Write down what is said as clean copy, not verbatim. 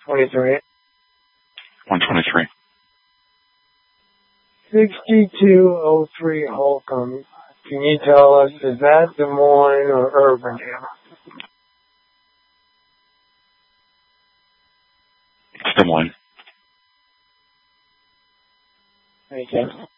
23. 123. 6203 Holcomb. Can you tell us, is that Des Moines or Urbandale? It's Des Moines. Thank you.